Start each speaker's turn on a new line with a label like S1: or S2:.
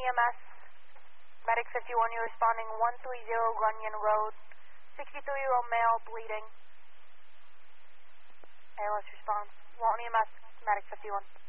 S1: EMS, Medic 51, you're responding 130 Runyon Road, 63-year-old male bleeding. ALS response. Walton EMS, Medic 51.